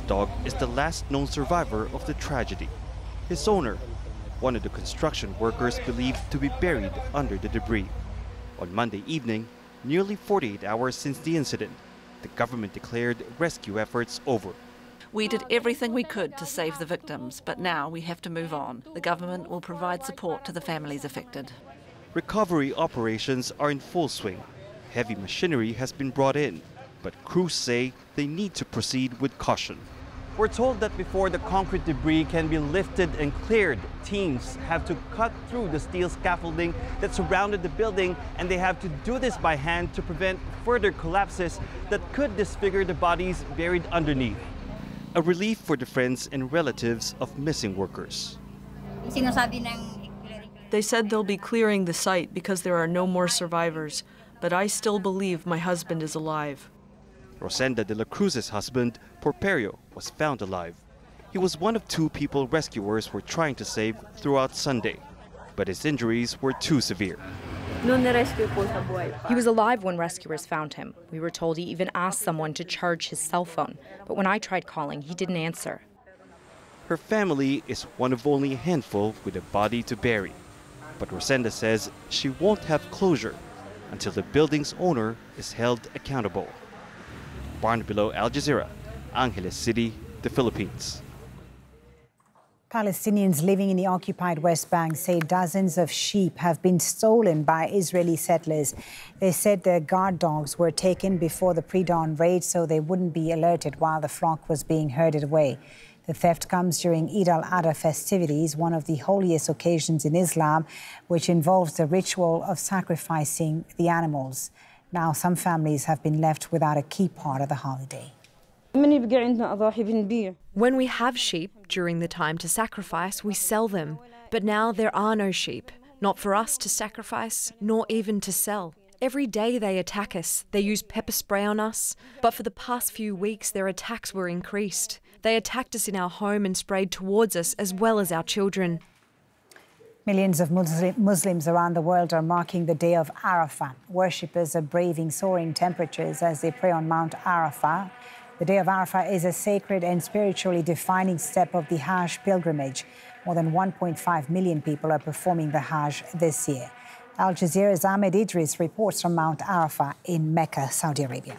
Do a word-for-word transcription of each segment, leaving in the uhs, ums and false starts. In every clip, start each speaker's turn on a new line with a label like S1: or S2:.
S1: dog is the last known survivor of the tragedy. His owner, one of the construction workers believed to be buried under the debris. On Monday evening, nearly forty-eight hours since the incident, the government declared rescue efforts over.
S2: We did everything we could to save the victims, but now we have to move on. The government will provide support to the families affected.
S1: Recovery operations are in full swing. Heavy machinery has been brought in, but crews say they need to proceed with caution. We're told that before the concrete debris can be lifted and cleared, teams have to cut through the steel scaffolding that surrounded the building, and they have to do this by hand to prevent further collapses that could disfigure the bodies buried underneath. A relief for the friends and relatives of missing workers.
S3: They said they'll be clearing the site because there are no more survivors, but I still believe my husband is alive.
S1: Rosenda de la Cruz's husband, Porperio, was found alive. He was one of two people rescuers were trying to save throughout Sunday, but his injuries were too severe.
S4: He was alive when rescuers found him. We were told he even asked someone to charge his cell phone, but when I tried calling, he didn't answer.
S1: Her family is one of only a handful with a body to bury, but Rosenda says she won't have closure until the building's owner is held accountable. Barnabelow, Al Jazeera, Angeles City, the Philippines.
S5: Palestinians living in the occupied West Bank say dozens of sheep have been stolen by Israeli settlers. They said their guard dogs were taken before the pre-dawn raid so they wouldn't be alerted while the flock was being herded away. The theft comes during Eid al-Adha festivities, one of the holiest occasions in Islam, which involves the ritual of sacrificing the animals. Now some families have been left without a key part of the holiday.
S6: When we have sheep during the time to sacrifice, we sell them. But now there are no sheep, not for us to sacrifice, nor even to sell. Every day they attack us. They use pepper spray on us. But for the past few weeks, their attacks were increased. They attacked us in our home and sprayed towards us, as well as our children.
S5: Millions of Muslims around the world are marking the day of Arafah. Worshippers are braving soaring temperatures as they pray on Mount Arafah. The Day of Arafah is a sacred and spiritually defining step of the Hajj pilgrimage. More than one point five million people are performing the Hajj this year. Al Jazeera's Ahmed Idris reports from Mount Arafah in Mecca, Saudi Arabia.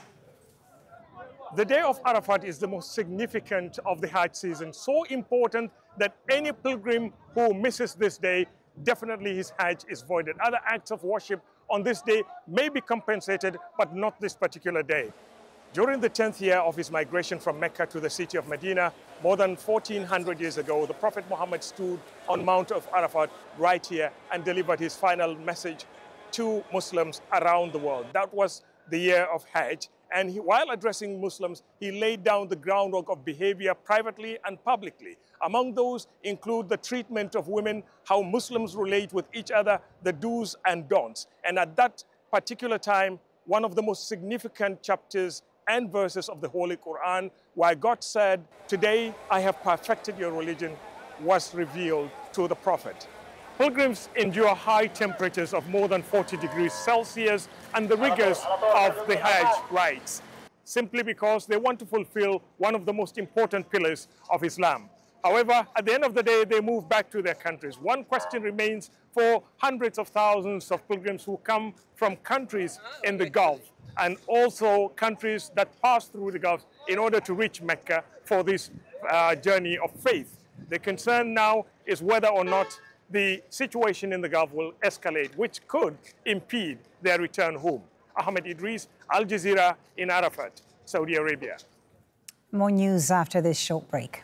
S7: The Day of Arafat is the most significant of the Hajj season, so important that any pilgrim who misses this day, definitely his Hajj is voided. Other acts of worship on this day may be compensated, but not this particular day. During the tenth year of his migration from Mecca to the city of Medina, more than fourteen hundred years ago, the Prophet Muhammad stood on Mount of Arafat right here and delivered his final message to Muslims around the world. That was the year of Hajj. And he, while addressing Muslims, he laid down the groundwork of behavior privately and publicly. Among those include the treatment of women, how Muslims relate with each other, the do's and don'ts. And at that particular time, one of the most significant chapters and verses of the Holy Quran, where God said, "Today I have perfected your religion," was revealed to the Prophet. Pilgrims endure high temperatures of more than forty degrees Celsius and the rigors of the Hajj rites, simply because they want to fulfill one of the most important pillars of Islam. However, at the end of the day, they move back to their countries. One question remains for hundreds of thousands of pilgrims who come from countries in the Gulf and also countries that pass through the Gulf in order to reach Mecca for this uh, journey of faith. The concern now is whether or not the situation in the Gulf will escalate, which could impede their return home. Ahmed Idris, Al Jazeera in Arafat, Saudi Arabia.
S5: More news after this short break.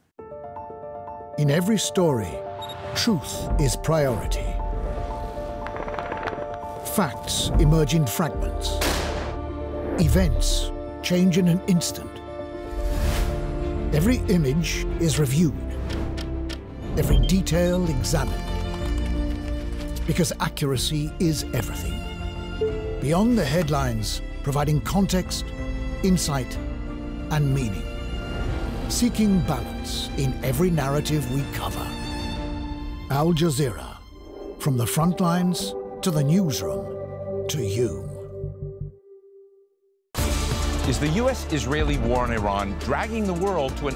S8: In every story, truth is priority. Facts emerge in fragments. Events change in an instant. Every image is reviewed. Every detail examined. Because accuracy is everything. Beyond the headlines, providing context, insight, and meaning. Seeking balance in every narrative we cover. Al Jazeera. From the front lines to the newsroom to you.
S9: Is the U S Israeli war on Iran dragging the world to an